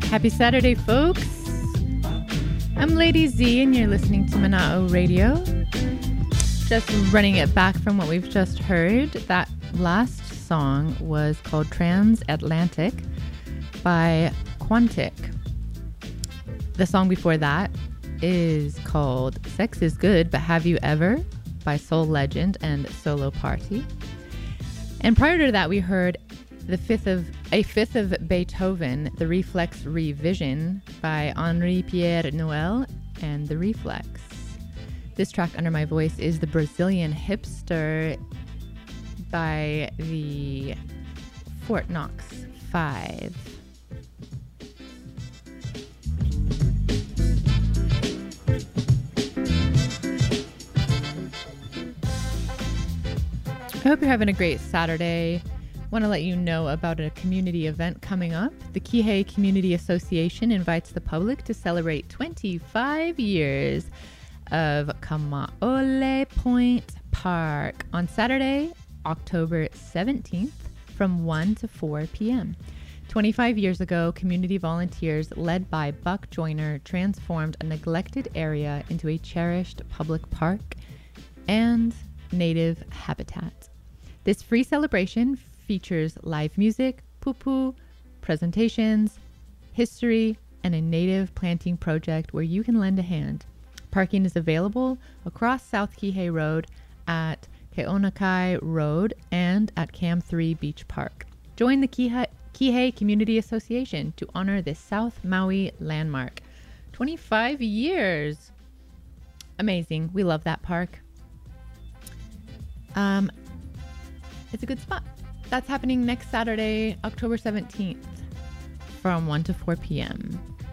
Happy Saturday, folks. I'm Lady Z, and you're listening to Mana'o Radio. Just running it back from what we've just heard. That last song was called Transatlantic by Quantic. The song before that is called Sex is Good, But Have You Ever by Soul Legend and Solo Party. And prior to that, we heard a fifth of Beethoven, The Reflex Revision by Henri Pierre Noel and The Reflex. This track under my voice is The Brazilian Hipster by the Fort Knox 5. I hope you're having a great Saturday. Want to let you know about a community event coming up. The Kihei Community Association invites the public to celebrate 25 years of Kamaole Point Park on Saturday, October 17th from 1 to 4 p.m. 25 years ago, community volunteers led by Buck Joyner transformed a neglected area into a cherished public park and native habitat. This free celebration features live music, pupu, presentations, history, and a native planting project where you can lend a hand. Parking is available across South Kihei Road, at Keonakai Road, and at Cam 3 Beach Park. Join the Kihei Community Association to honor this South Maui landmark. 25 years. Amazing. We love that park. It's a good spot. That's happening next Saturday, October 17th from 1 to 4 p.m.